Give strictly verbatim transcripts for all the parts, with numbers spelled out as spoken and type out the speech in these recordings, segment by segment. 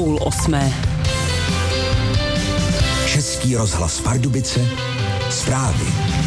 půl osmé. Český rozhlas Pardubice, zprávy.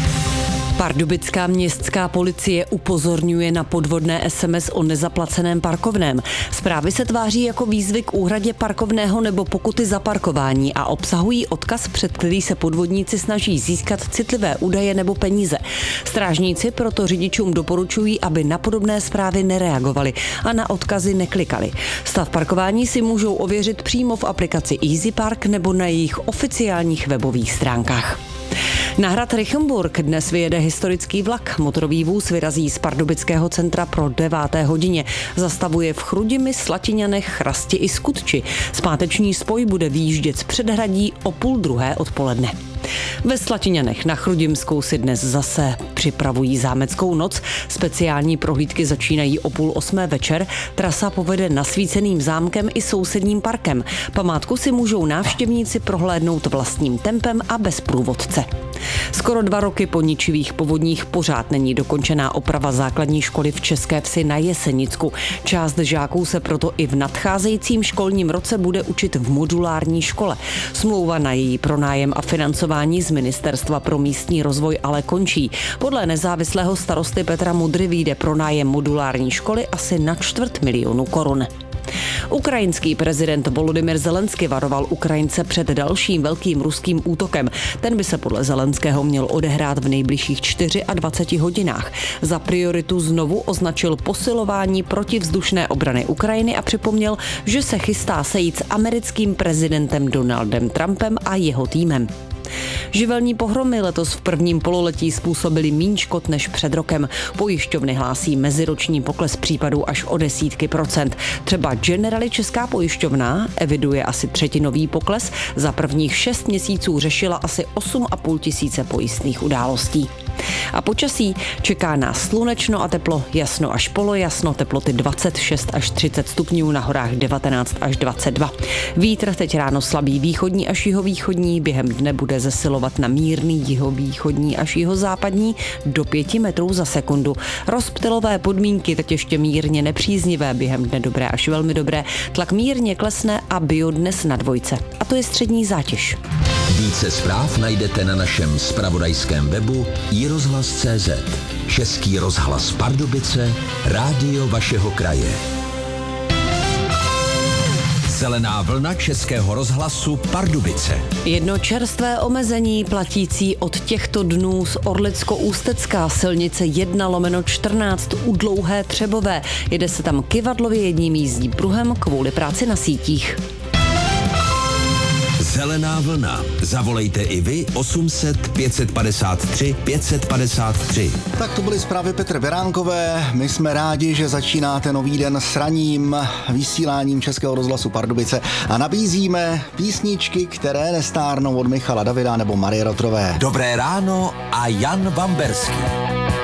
Pardubická městská policie upozorňuje na podvodné es em es o nezaplaceném parkovném. Zprávy se tváří jako výzvy k úhradě parkovného nebo pokuty za parkování a obsahují odkaz, před který se podvodníci snaží získat citlivé údaje nebo peníze. Strážníci proto řidičům doporučují, aby na podobné zprávy nereagovali a na odkazy neklikali. Stav parkování si můžou ověřit přímo v aplikaci Easy Park nebo na jejich oficiálních webových stránkách. Na hrad Rychenburg dnes vyjede historický vlak. Motorový vůz vyrazí z pardubického centra pro deváté hodině. Zastavuje v Chrudimi, Slatiňanech, Chrasti i Skutči. Zpáteční spoj bude výjíždět z předhradí o půl druhé odpoledne. Ve Slatiňanech na Chrudimskou si dnes zase připravují zámeckou noc. Speciální prohlídky začínají o půl osmé večer. Trasa povede nasvíceným zámkem i sousedním parkem. Památku si můžou návštěvníci prohlédnout vlastním tempem a bez průvodce. Skoro dva roky po ničivých povodních pořád není dokončená oprava základní školy v České Vsi na Jesenicku. Část žáků se proto i v nadcházejícím školním roce bude učit v modulární škole. Smlouva na její pronájem a financování z Ministerstva pro místní rozvoj ale končí. Podle nezávislého starosty Petra Mudry vyjde pronájem modulární školy asi na čtvrt milionu korun. Ukrajinský prezident Volodymyr Zelenský varoval Ukrajince před dalším velkým ruským útokem. Ten by se podle Zelenského měl odehrát v nejbližších dvaceti čtyřech hodinách. Za prioritu znovu označil posilování protivzdušné obrany Ukrajiny a připomněl, že se chystá sejít s americkým prezidentem Donaldem Trumpem a jeho týmem. Živelní pohromy letos v prvním pololetí způsobily míň škod než před rokem. Pojišťovny hlásí meziroční pokles případů až o desítky procent. Třeba Generali Česká pojišťovna eviduje asi třetinový pokles. Za prvních šest měsíců řešila asi osm a půl tisíce pojistných událostí. A počasí čeká nás slunečno a teplo, jasno až polojasno, teploty dvacet šest až třicet stupňů, na horách devatenáct až dvacet dva. Vítr teď ráno slabý východní až jihovýchodní, během dne bude zesilovat na mírný jihovýchodní až jihozápadní do pěti metrů za sekundu. Rozptylové podmínky teď ještě mírně nepříznivé, během dne dobré až velmi dobré, tlak mírně klesne a biodnes na dvojce. A to je střední zátěž. Více zpráv najdete na našem zpravodajském webu i rozhlas tečka cé zet. Český rozhlas Pardubice, rádio vašeho kraje. Zelená vlna Českého rozhlasu Pardubice. Jedno čerstvé omezení platící od těchto dnů z Orlicko-Ústecká silnice jedna lomeno čtrnáct u Dlouhé Třebové. Jede se tam kyvadlově jedním jízdním pruhem kvůli práci na sítích. Zelená vlna. Zavolejte i vy osm set pět padesát tři pět padesát tři. Tak to byly zprávy Petry Beránkové. My jsme rádi, že začínáte nový den s ranním vysíláním Českého rozhlasu Pardubice a nabízíme písničky, které nestárnou, od Michala Davida nebo Marie Rotrové. Dobré ráno a Jan Vamberský.